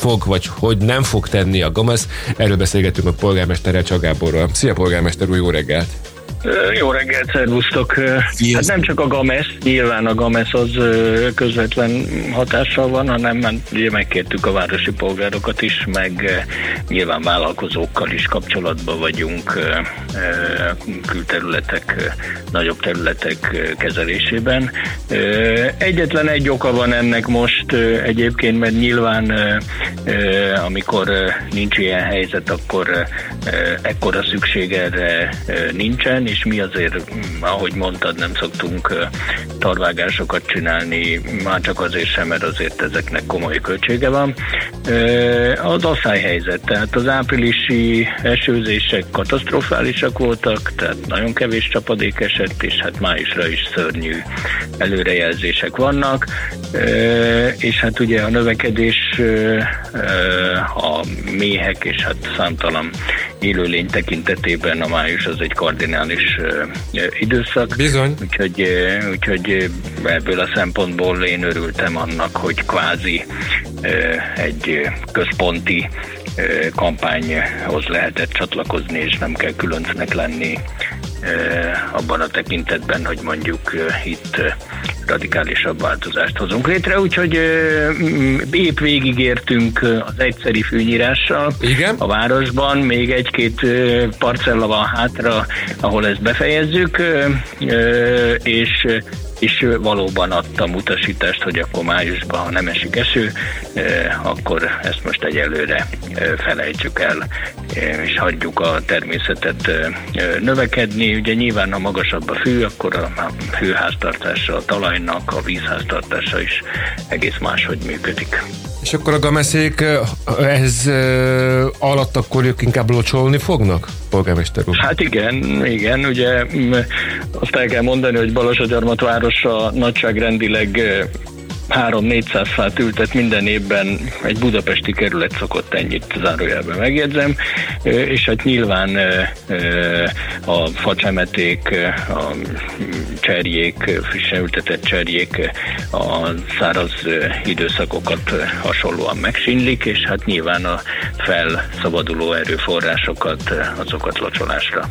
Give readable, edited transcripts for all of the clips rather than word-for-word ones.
fog, vagy hogy nem fog tenni a Gamesz. Erről beszélgetünk a polgármesterrel, Csák Gáborral. Szia, polgármester úr, jó reggelt! Jó reggelt, szervusztok! Hát nem csak a Gamesz, nyilván a Gamesz az közvetlen hatással van, hanem ugye megkértük a városi polgárokat is, meg nyilván vállalkozókkal is kapcsolatban vagyunk külterületek, nagyobb területek kezelésében. Egyetlen egy oka van ennek most egyébként, mert nyilván amikor nincs ilyen helyzet, akkor ekkora szükség erre nincsen, és mi azért, ahogy mondtad, nem szoktunk tarvágásokat csinálni, már csak azért sem, mert azért ezeknek komoly költsége van. Az asszályhelyzet, tehát az áprilisi esőzések katasztrofálisak voltak, tehát nagyon kevés csapadék esett, és hát májusra is szörnyű előrejelzések vannak, és hát ugye a növekedés, a méhek, és hát számtalan élőlény tekintetében a május az egy kardinális időszak. Bizony. Úgyhogy ebből a szempontból én örültem annak, hogy kvázi egy központi kampányhoz lehetett csatlakozni, és nem kell különcnek lenni abban a tekintetben, hogy mondjuk itt radikálisabb változást hozunk létre, úgyhogy épp végigértünk az egyszeri fűnyírással. Igen? A városban, még egy-két parcella van hátra, ahol ezt befejezzük, és valóban adtam utasítást, hogy akkor májusban, ha nem esik eső, akkor ezt most egyelőre felejtsük el, és hagyjuk a természetet növekedni. Ugye nyilván, ha magasabb a fű, akkor a hőháztartása a talajnak, a vízháztartása is egész máshogy működik. És akkor a gameszék ez alatt akkor ők inkább locsolni fognak, polgármester úr? Hát igen, ugye azt el kell mondani, hogy Balassagyarmat városa nagyságrendileg 300-400 fát ültet minden évben, egy budapesti kerület szokott ennyit, zárójelben megjegyzem, és hát nyilván a facsemeték, a cserjék, frissen ültetett cserjék a száraz időszakokat hasonlóan megsínlik, és hát nyilván a felszabaduló erőforrásokat, azokat locsolásra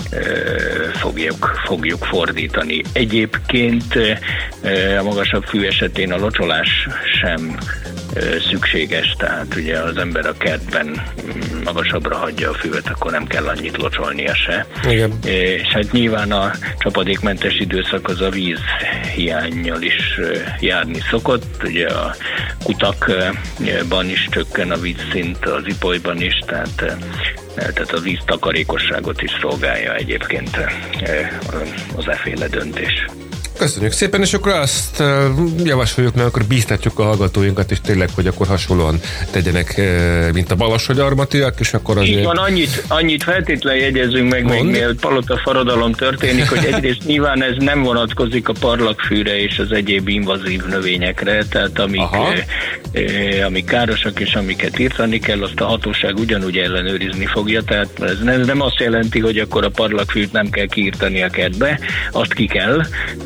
fogjuk fordítani. Egyébként a magasabb fű esetén a locsolás sem szükséges, tehát ugye az ember a kertben magasabbra hagyja a füvet, akkor nem kell annyit locsolnia se. Igen. És hát nyilván a csapadékmentes időszak az a víz hiánnyal is járni szokott, ugye a kutakban is csökken a vízszint, az Ipolyban is, tehát a víz takarékosságot is szolgálja egyébként az efféle döntés. Köszönjük szépen, és akkor azt javasoljuk, mert akkor bíztatjuk a hallgatóinkat, és tényleg, hogy akkor hasonlóan tegyenek, mint a Balassagyarmatiak, és akkor azért... Így van, annyit feltétlenül jegyezünk meg, mielőtt palotaforradalom történik, hogy egyrészt nyilván ez nem vonatkozik a parlagfűre és az egyéb invazív növényekre, tehát amik károsak és amiket írtani kell, azt a hatóság ugyanúgy ellenőrizni fogja, tehát ez nem azt jelenti, hogy akkor a parlagfűt nem kell kiírtani a kertbe, azt ki kell,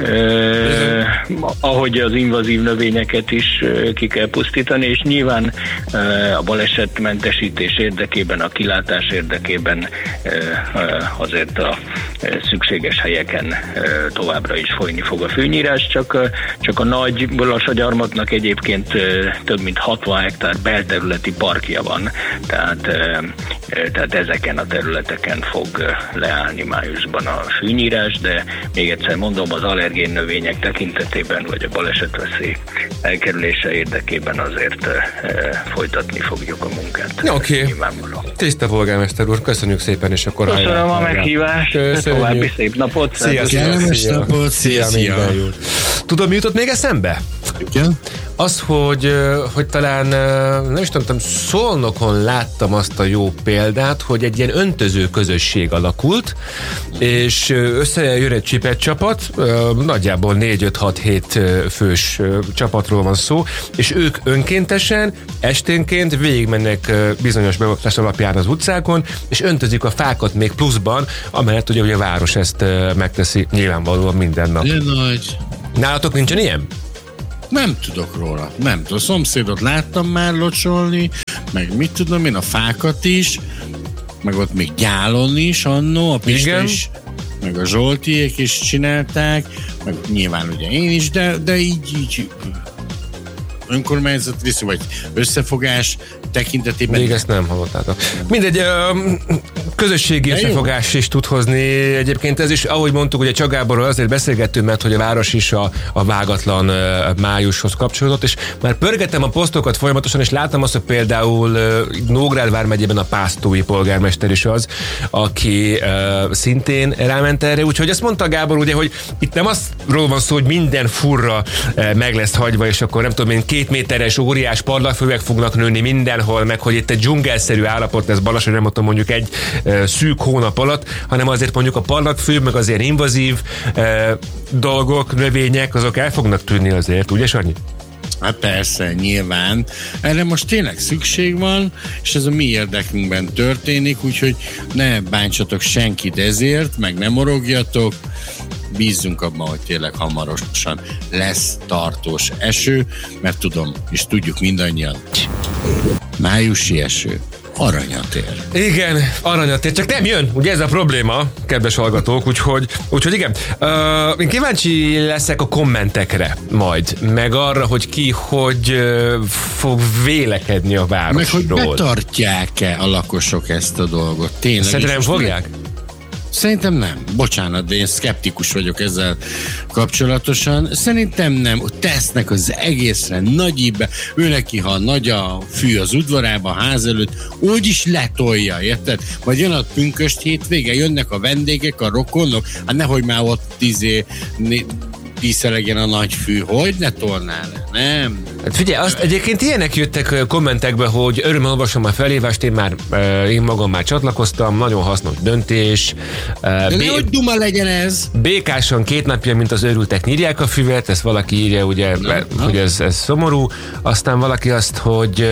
ahogy az invazív növényeket is ki kell pusztítani, és nyilván a balesetmentesítés érdekében, a kilátás érdekében azért a szükséges helyeken továbbra is folyni fog a fűnyírás, csak a nagy Balassagyarmatnak egyébként több mint 60 hektár belterületi parkja van, tehát ezeken a területeken fog leállni májusban a fűnyírás, de még egyszer mondom, az allergén növények tekintetében, vagy a balesetveszély elkerülése érdekében azért folytatni fogjuk a munkát. Oké. Tiszta polgármester úr, köszönjük szépen, és akkor köszönöm a meghívást, további szép napot. Szia. Tudod, mi jutott még eszembe? Igen. Az, hogy talán, nem is tudom, Szolnokon láttam azt a jó példát, hogy egy ilyen öntöző közösség alakult, és összejön egy csipet csapat, nagyjából 4-5-6-7 fős csapatról van szó, és ők önkéntesen, esténként végigmennek bizonyos beosztás alapján az utcákon, és öntözik a fákat még pluszban, amellett ugye a város ezt megteszi nyilvánvalóan minden nap. Nagy. Nálatok nincsen ilyen? Nem tudok róla. Nem tudom. A szomszédot láttam már locsolni, meg mit tudom én, a fákat is, meg ott még Gyálon is annó, a Pista is, meg a Zsoltiék is csinálták, meg nyilván ugye én is, de így önkormányzat viszi, vagy összefogás tekintetében. Még ezt nem hallottátok. Mindegy, közösségi összefogás is tud hozni. Egyébként ez is, ahogy mondtuk, ugye Csák Gáborról azért beszélgettünk, mert hogy a város is a vágatlan májushoz kapcsolódott, és már pörgettem a posztokat folyamatosan, és láttam azt, hogy például Nógrád vármegyében a Pásztói polgármester is az, aki szintén ráment erre, úgyhogy azt mondta Gábor, ugye, hogy itt nem azról van szó, hogy minden furra meg lesz hagyva, és akkor nem tudom én, 2 méteres óriás parlagfűvek fognak nőni mindenhol, meg hogy itt egy dzsungelszerű állapot lesz Balassagyarmaton mondjuk egy szűk hónap alatt, hanem azért mondjuk a parlagfű, meg azért invazív dolgok, növények, azok el fognak tűnni azért, ugye Sanyi? Hát persze, nyilván. Erre most tényleg szükség van, és ez a mi érdekünkben történik, úgyhogy ne bántsatok senkit ezért, meg ne morogjatok, bízzunk abban, hogy tényleg hamarosan lesz tartós eső, mert tudom, és tudjuk mindannyian, májusi eső. Aranyatér. Igen, aranyatér, csak nem jön, ugye ez a probléma, kedves hallgatók, úgyhogy igen. Én kíváncsi leszek a kommentekre majd, meg arra, hogy ki hogy fog vélekedni a városról. Meg hogy betartják-e a lakosok ezt a dolgot. Tényleg. Szerintem nem fogják? Szerintem nem. Bocsánat, de én szkeptikus vagyok ezzel kapcsolatosan. Szerintem nem. Tesznek az egészre nagy íbe. Ő neki, ha nagy a fű az udvarában, a ház előtt, úgyis letolja, érted? Vagy jön a pünkösd hétvége, jönnek a vendégek, a rokonok, hát nehogy már ott díszelegjen a nagy fű, hogy ne tolná le, nem? Hát figyelj, azt egyébként ilyenek jöttek kommentekbe, hogy örömmel olvasom a felhívást, én magam már csatlakoztam, nagyon hasznos döntés. De nehogy duma legyen ez! Békásan 2 napja, mint az őrültek nyírják a füvet, ezt valaki írja, ugye, hogy ez szomorú. Aztán valaki azt, hogy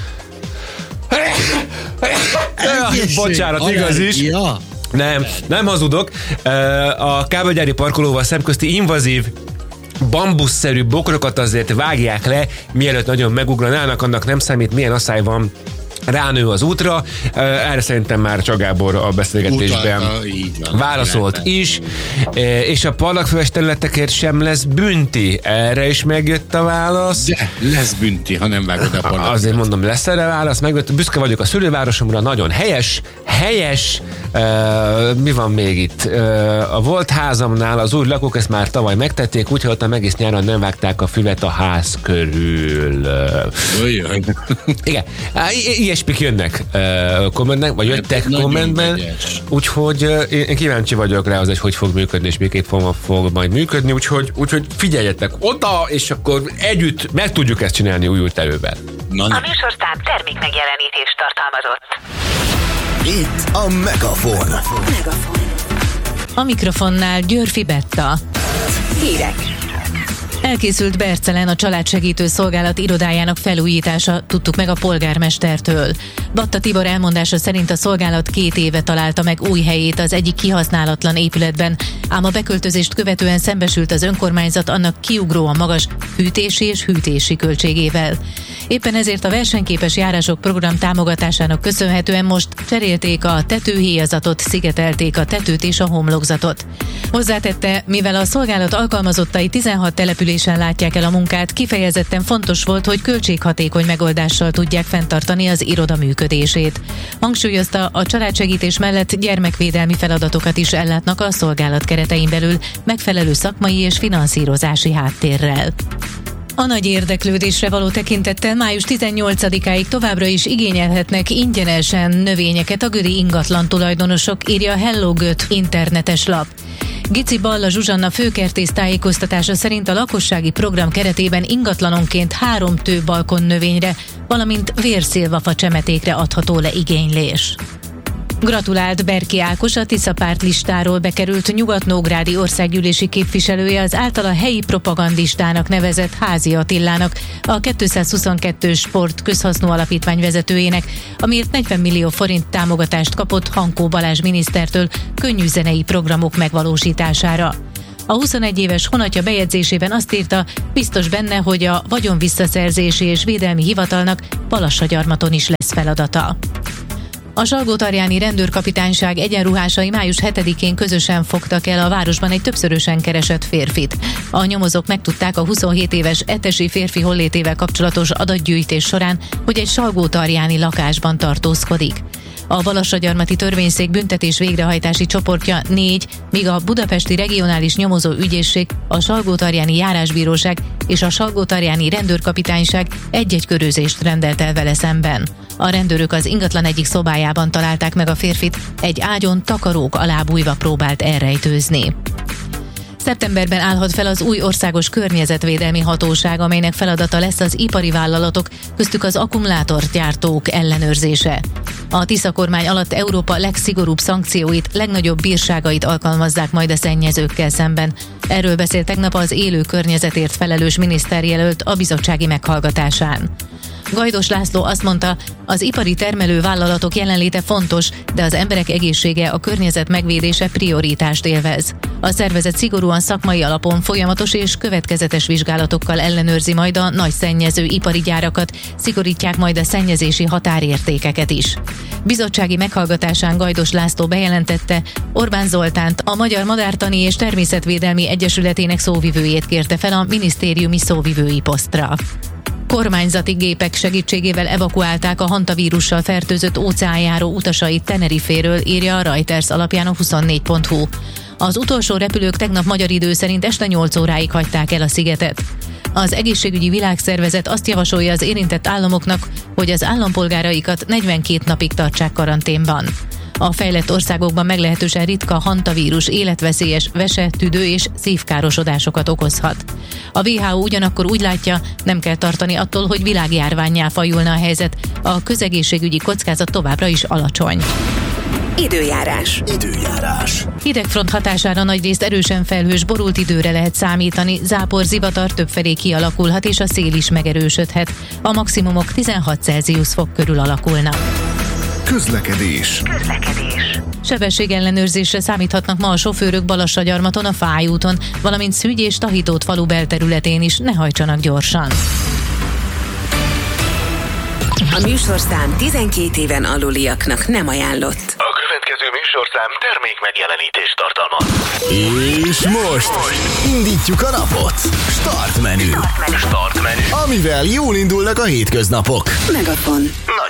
bocsánat, igaz is. Nem hazudok. A kábelgyári parkolóval szemközti invazív bambuszszerű bokrokat azért vágják le, mielőtt nagyon megugranának, annak nem számít, milyen asszály van, ránő az útra. Erre szerintem már Csák Gábor a beszélgetésben válaszolt is, és a parlagfűves területekért sem lesz bünti. Erre is megjött a válasz. De lesz bünti, ha nem vágod a parlagfűvet. Azért mondom, lesz erre válasz, megjött. Büszke vagyok a szülővárosomra, nagyon helyes. Mi van még itt? A volt házamnál az új lakók ezt már tavaly megtették, úgy hallottam, egész nyáron nem vágták a füvet a ház körül. Igen. Ilyesmik jönnek kommentnek, vagy jöttek kommentben, úgyhogy én kíváncsi vagyok rá, hogy fog működni, és miképp fog majd működni, úgyhogy figyeljetek oda, és akkor együtt meg tudjuk ezt csinálni új erővel. A műsorszám termékmegjelenítést tartalmazott. Itt a Megafon. A mikrofonnál Györfi Betta. Hírek. Elkészült Bercelen a Családsegítő Szolgálat irodájának felújítása, tudtuk meg a polgármestertől. Batta Tibor elmondása szerint a szolgálat 2 éve találta meg új helyét az egyik kihasználatlan épületben, ám a beköltözést követően szembesült az önkormányzat annak kiugróan magas fűtési és hűtési költségével. Éppen ezért a versenyképes járások program támogatásának köszönhetően most cserélték a tetőhéjazatot, szigetelték a tetőt és a homlokzatot. Hozzátette, mivel a szolgálat alkalmazottai 16 településen látják el a munkát, kifejezetten fontos volt, hogy költséghatékony megoldással tudják fenntartani az iroda működését. Hangsúlyozta, a családsegítés mellett gyermekvédelmi feladatokat is ellátnak a szolgálat keretein belül, megfelelő szakmai és finanszírozási háttérrel. A nagy érdeklődésre való tekintettel május 18-áig továbbra is igényelhetnek ingyenesen növényeket a gödi ingatlan tulajdonosok, írja a Hello Göt internetes lap. Gici Balla Zsuzsanna főkertész tájékoztatása szerint a lakossági program keretében ingatlanonként 3 tőbalkon növényre, valamint vérszilvafa csemetékre adható le igénylés. Gratulált Berki Ákos, a Tisza párt listáról bekerült nyugatnógrádi országgyűlési képviselője az általa helyi propagandistának nevezett Házi Attilának, a 222 Sport közhasznú alapítvány vezetőjének, amiért 40 millió forint támogatást kapott Hankó Balázs minisztertől könnyű zenei programok megvalósítására. A 21 éves honatja bejegyzésében azt írta, biztos benne, hogy a vagyonvisszaszerzési és védelmi hivatalnak Balassagyarmaton is lesz feladata. A Salgótarjáni rendőrkapitányság egyenruhásai május 7-én közösen fogtak el a városban egy többszörösen keresett férfit. A nyomozók megtudták a 27 éves etesi férfi hollétével kapcsolatos adatgyűjtés során, hogy egy salgótarjáni lakásban tartózkodik. A Balassagyarmati törvényszék büntetés végrehajtási csoportja 4, míg a Budapesti Regionális Nyomozó Ügyészség, a Salgótarjáni Járásbíróság és a Salgótarjáni Rendőrkapitányság egy-egy körözést rendelt el vele szemben. A rendőrök az ingatlan egyik szobájában találták meg a férfit, egy ágyon takarók alá bújva próbált elrejtőzni. Szeptemberben állhat fel az új országos környezetvédelmi hatóság, amelynek feladata lesz az ipari vállalatok, köztük az akkumulátorgyártók ellenőrzése. A Tisza kormány alatt Európa legszigorúbb szankcióit, legnagyobb bírságait alkalmazzák majd a szennyezőkkel szemben. Erről beszélt tegnap az élő környezetért felelős miniszterjelölt a bizottsági meghallgatásán. Gajdos László azt mondta, az ipari termelő vállalatok jelenléte fontos, de az emberek egészsége, a környezet megvédése prioritást élvez. A szervezet szigorúan szakmai alapon folyamatos és következetes vizsgálatokkal ellenőrzi majd a nagy szennyező ipari gyárakat, szigorítják majd a szennyezési határértékeket is. Bizottsági meghallgatásán Gajdos László bejelentette, Orbán Zoltánt, a Magyar Madártani és Természetvédelmi Egyesületének szóvivőjét kérte fel a minisztériumi szóvivői posztra. Kormányzati gépek segítségével evakuálták a hantavírussal fertőzött óceánjáró utasait Teneriféről, írja a Reuters alapján a 24.hu. Az utolsó repülők tegnap magyar idő szerint este 8 óráig hagyták el a szigetet. Az Egészségügyi Világszervezet azt javasolja az érintett államoknak, hogy az állampolgáraikat 42 napig tartsák karanténban. A fejlett országokban meglehetősen ritka hantavírus életveszélyes vese-, tüdő- és szívkárosodásokat okozhat. A WHO ugyanakkor úgy látja, nem kell tartani attól, hogy világjárvánnyá fajulna a helyzet, a közegészségügyi kockázat továbbra is alacsony. Időjárás. Hidegfront hatására nagyrészt erősen felhős, borult időre lehet számítani, zápor, zivatar többfelé kialakulhat és a szél is megerősödhet. A maximumok 16 Celsius fok körül alakulnak. Közlekedés. Sebességellenőrzésre számíthatnak ma a sofőrök Balassagyarmaton, a Fáy úton, valamint Szügy és Tahitót falu belterületén is, ne hajtsanak gyorsan. A műsorszám 12 éven aluliaknak nem ajánlott. A következő műsorszám termék megjelenítést tartalmaz. És most indítjuk a napot. Start menü. Amivel jól indulnak a hétköznapok. Megafon.